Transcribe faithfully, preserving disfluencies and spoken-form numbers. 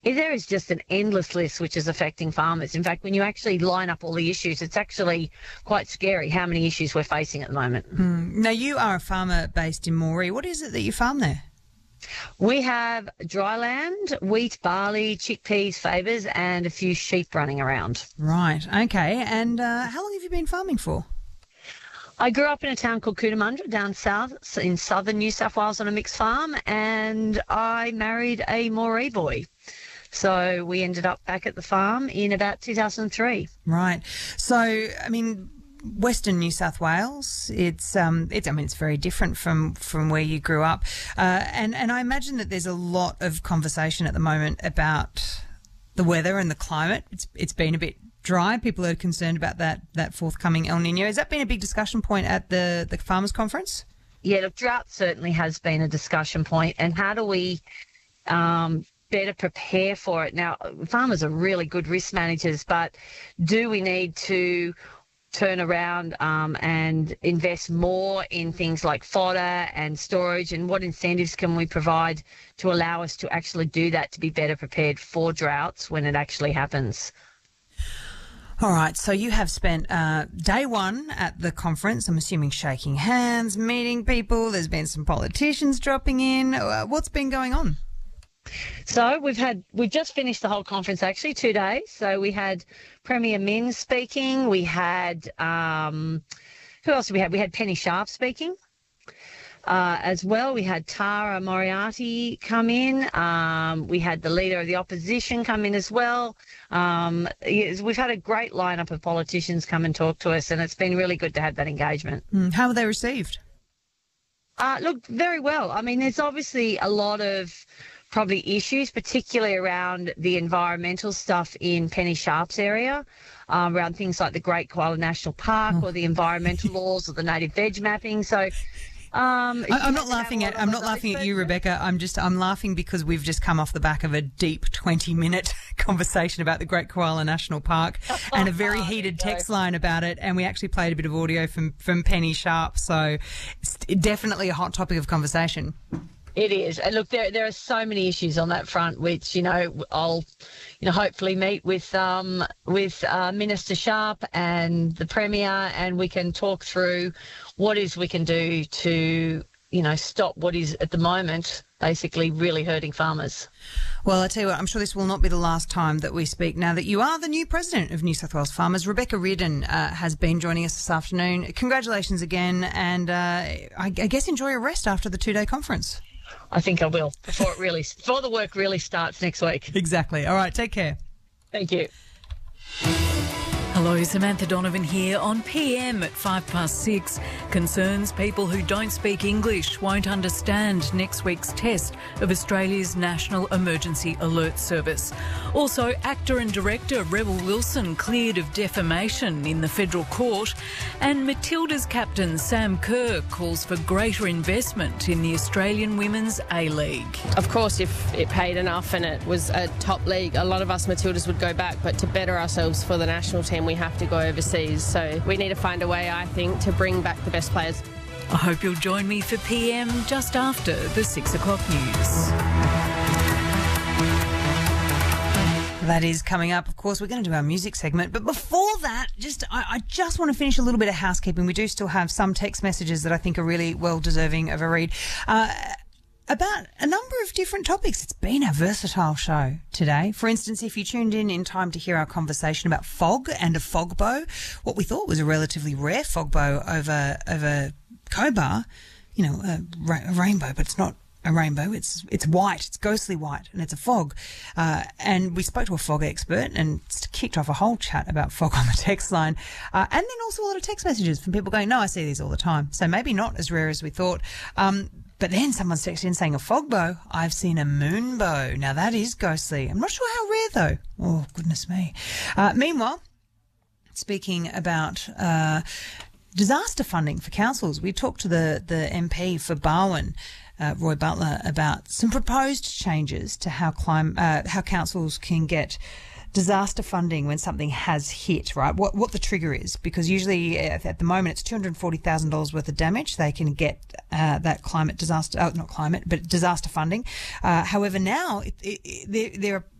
There is just an endless list which is affecting farmers. In fact, when you actually line up all the issues, it's actually quite scary how many issues we're facing at the moment. Mm. Now, you are a farmer based in Moree. What is it that you farm there? We have dry land, wheat, barley, chickpeas, favours, and a few sheep running around. Right, okay. And uh, how long have you been farming for? I grew up in a town called Cootamundra down south in southern New South Wales on a mixed farm, and I married a Moree boy. So we ended up back at the farm in about two thousand three. Right. So, I mean, Western New South Wales, it's um, it's I mean, it's very different from, from where you grew up, uh, and and I imagine that there's a lot of conversation at the moment about the weather and the climate. It's it's been a bit dry. People are concerned about that that forthcoming El Nino. Has that been a big discussion point at the the farmers' conference? Yeah, look, drought certainly has been a discussion point, and how do we um, better prepare for it? Now, farmers are really good risk managers, but do we need to turn around um, and invest more in things like fodder and storage, and what incentives can we provide to allow us to actually do that, to be better prepared for droughts when it actually happens? All right, so you have spent uh, day one at the conference, I'm assuming shaking hands, meeting people, there's been some politicians dropping in. Uh, what's been going on? So we've had, we've just finished the whole conference actually, two days. So we had Premier Min speaking. We had, um, who else did we have? We had Penny Sharp speaking uh, as well. We had Tara Moriarty come in. Um, we had the leader of the opposition come in as well. Um, yes, we've had a great lineup of politicians come and talk to us, and it's been really good to have that engagement. Mm, how were they received? Uh, look, very well. I mean, there's obviously a lot of probably issues, particularly around the environmental stuff in Penny Sharp's area, um, around things like the Great Koala National Park oh. or the environmental laws or the native veg mapping. So um, I, I'm not laughing at I'm not laughing at you, Rebecca. I'm just I'm laughing because we've just come off the back of a deep twenty minute conversation about the Great Koala National Park and a very heated text line about it, and we actually played a bit of audio from from Penny Sharp. So it's definitely a hot topic of conversation. It is. And look, there there are so many issues on that front, which, you know, I'll, you know, hopefully meet with um with uh, Minister Sharp and the Premier, and we can talk through what is we can do to, you know, stop what is at the moment basically really hurting farmers. Well, I tell you what, I'm sure this will not be the last time that we speak now that you are the new president of New South Wales Farmers. Rebecca Reardon uh, has been joining us this afternoon. Congratulations again, and uh, I, I guess enjoy a rest after the two-day conference. I think I will, before it really, before the work really starts next week. Exactly. All right, take care. Thank you. Hello, Samantha Donovan here on P M at five past six. Concerns people who don't speak English won't understand next week's test of Australia's National Emergency Alert Service. Also, actor and director Rebel Wilson cleared of defamation in the federal court. And Matilda's captain Sam Kerr calls for greater investment in the Australian Women's A-League. Of course, if it paid enough and it was a top league, a lot of us Matildas would go back, but to better ourselves for the national team, we have to go overseas. So we need to find a way, I think, to bring back the best players. I hope you'll join me for P M just after the six o'clock news. That is coming up. Of course, we're going to do our music segment. But before that, just I, I just want to finish a little bit of housekeeping. We do still have some text messages that I think are really well deserving of a read. Uh, about a number of different topics. It's been a versatile show today. For instance, if you tuned in in time to hear our conversation about fog and a fog bow, what we thought was a relatively rare fog bow over over Cobar, you know, a, ra- a rainbow, but it's not a rainbow. It's it's white. It's ghostly white, and it's a fog. Uh, and we spoke to a fog expert and kicked off a whole chat about fog on the text line. Uh, and then also a lot of text messages from people going, no, I see these all the time. So maybe not as rare as we thought. Um, But then someone's texted in saying a fog bow. I've seen a moon bow. Now that is ghostly. I'm not sure how rare though. Oh, goodness me. Uh, meanwhile, speaking about uh, disaster funding for councils, we talked to the, the M P for Barwon, uh, Roy Butler, about some proposed changes to how clim- uh, how councils can get disaster funding when something has hit, right? What what the trigger is, because usually at the moment it's two hundred forty thousand dollars worth of damage. They can get uh, that climate disaster, oh, not climate, but disaster funding. Uh, however, now it, it, it, there, there are